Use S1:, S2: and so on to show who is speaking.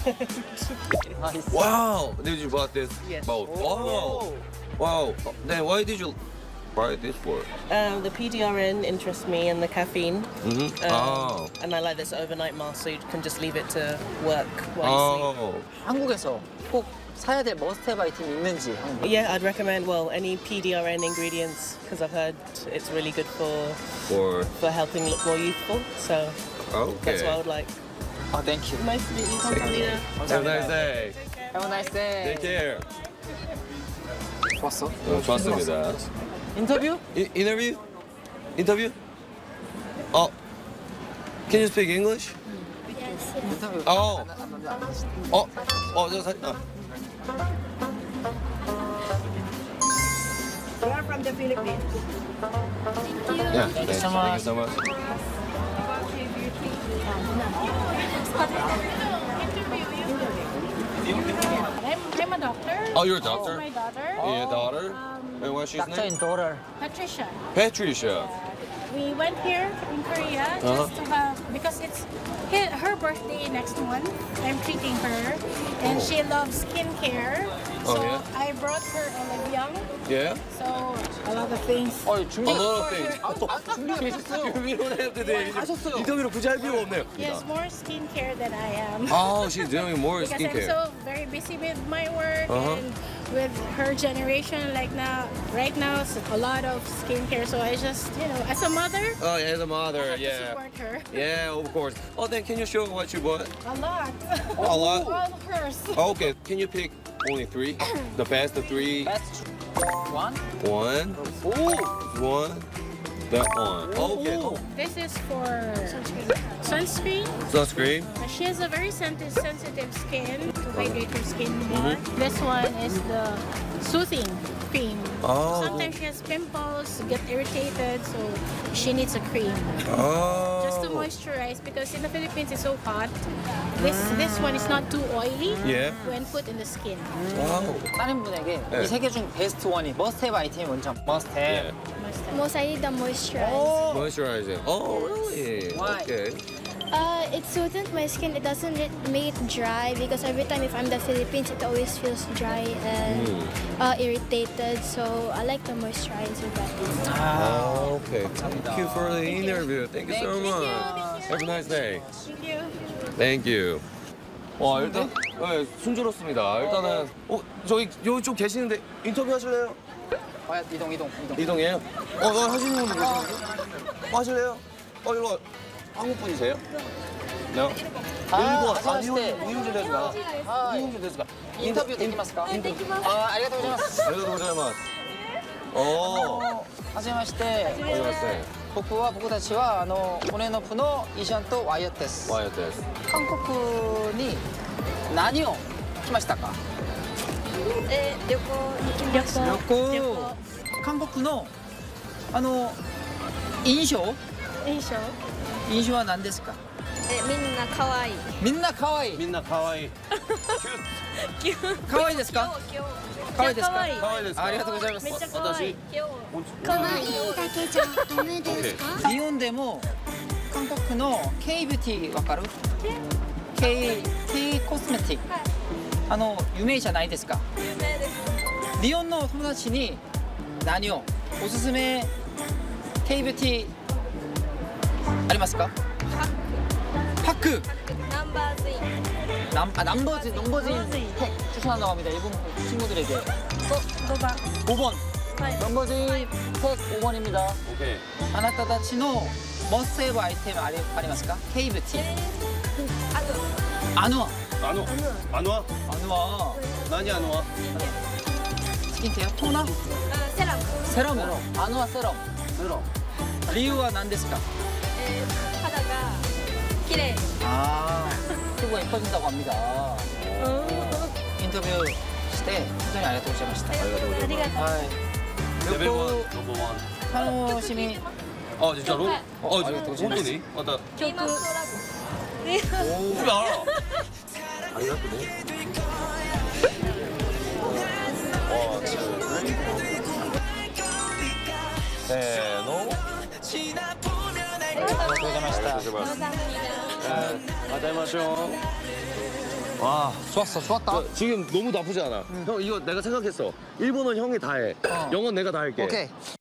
S1: Nice.
S2: Wow, did you bought this
S3: Yes.
S2: both?
S1: Oh.
S2: Wow. Then why did you buy this for?
S3: The PDRN interests me and the caffeine.
S2: Mm-hmm.
S3: And I like this overnight mask so you can just leave it to work while you sleep.
S1: 한국에서 꼭 사야 될 머스트헤브 아이템이 있는지 한번.
S3: Yeah, I'd recommend, well, any PDRN ingredients because I've heard it's really good
S2: Or
S3: for helping look more youthful. So that's what I would like.
S1: 아, thank you.
S3: Nice to meet you. 감사합니다.
S2: Have a nice day.
S1: Have a nice day.
S2: Take care.
S1: 좋았어?
S2: 좋았습니다.
S1: 인터뷰?
S2: Interview? Interview? Oh, can you speak English?
S1: 인터뷰.
S2: Oh. 저 사진.
S3: We are from the Philippines.
S2: Yeah,
S1: Thank you so
S2: Thank you
S1: much.
S2: so much.
S4: I'm a doctor.
S2: Oh, you're a
S4: This is
S2: doctor?
S4: my daughter.
S2: Yeah, daughter. And what's she's
S1: Doctor
S2: name?
S1: and daughter.
S4: Patricia.
S2: Patricia.
S4: We went here in Korea just to have because it's her birthday next month. I'm treating her, and she loves skincare.
S2: Oh,
S4: So
S2: yeah?
S4: I brought her Olive Young.
S2: Yeah?
S4: So a lot of things.
S1: 준비.
S2: A lot of things.
S1: 준비하셨어요?
S2: We don't have to do
S1: 하셨어요.
S2: 인터뷰로 굳이 할 필요 없네요.
S4: Yes, more skincare than I am.
S2: Oh, she's doing more
S4: Because I'm
S2: skincare.
S4: so very busy with my work and with her generation, right now, it's a lot of skincare. So I just, as a mother,
S2: Oh, yeah, as a
S4: I
S2: mother,
S4: have to
S2: yeah.
S4: support her.
S2: Yeah, of course. Oh, then can you show what you bought?
S4: A lot.
S2: A lot?
S4: All hers.
S2: Okay, can you pick only three? The best of three?
S1: Best one?
S2: One,
S1: 오!
S2: one, that one. Okay.
S1: 오.
S2: Oh,
S4: This is for sunscreen.
S2: sunscreen.
S4: She has a very sensitive skin to hydrate her skin more. This one is the soothing cream.
S2: Oh.
S4: Sometimes she has pimples, get irritated, so she needs a cream.
S2: Oh.
S4: Just to moisturize because in the Philippines it's so hot. This one is not too oily
S2: Yeah.
S4: when put in the skin.
S2: Wow.
S1: 다른 분에게
S2: 네.
S1: 이 세 개 중 베스트 원이 머스트헤브 아이템이 뭔지 머스트헤브.
S5: Most I need the moisturize.
S2: Moisturizing. Oh, really?
S1: Why?
S2: Okay.
S5: It soothes my skin. It doesn't make it dry because every time if I'm in the Philippines, it always feels dry and irritated. So I like the moisturizer better.
S2: Oh, okay. Thank you for the interview. Thank you so
S1: Thank you.
S2: much. Have a nice day.
S4: Thank you.
S2: Thank you. 와, 일단 네, 순조롭습니다. 일단은 저기 여기 좀 계시는데 인터뷰 하실래요?
S1: 이동.
S2: 이동해요? 하시는 분들 계시는데? 하실래요? 일로 와. 한국 분이세요? 네. 일본ですか? 日本人ですか?
S1: 인터뷰 できますか? 아,ありがとうございます.
S2: 안녕하세요. 고자이마스.
S1: はじめまして. 僕たちは骨のプのイシャンとワイヤです.
S2: ワイヤです.
S1: 韓国に何を来ましたか?
S5: 旅行。
S1: 韓国の印象は何ですか?
S5: みんな可愛い。
S1: みんな可愛い.
S2: みんな可愛い.
S1: 可愛いですか? 可愛いですか?
S3: 可愛い。
S2: 可愛いですか?
S1: ありがとうございます.
S3: めっちゃ可愛い。
S5: 可愛いだけじゃダメですか?
S1: 日本でも韓国の K ビューティーわかる? K コスメティック有名じゃないですか?
S5: 有名です。
S1: 日本の友達に何をおすすめ K ビューティーありますか? 파크. 넘버즈인 팩 추천한다고 합니다. 일본 친구들에게. 5번. 넘버즈인 팩 5번입니다.
S2: 오케이.
S1: あなたたちのモストヘブアイテムありますか? K ビューティー. 아누아.
S2: 안와?何안와?
S1: 스킨케어? 토너? 세럼. 아누아 세럼. 이유가何ですか?
S5: 肌が綺麗。
S1: 피부가 예뻐진다고 합니다. 인터뷰 시대非常にありがとうございました.
S5: ありがとう。
S1: はい.
S2: 레벨 1,
S1: 旅行
S2: 넘버 1.
S1: 楽しみ.
S2: 진짜로? 본当に? 맞다.
S5: 曲。
S2: 오, 알아. 아리가또네. 세노.
S1: ありがとうございました.
S2: 네, また会いましょう. 와.
S6: 좋았어, 좋았다.
S2: 지금 너무 나쁘지 않아. 형 이거 내가 생각했어. 일본어는 형이 다 해. 영어는 내가 다 할게.
S6: 오케이.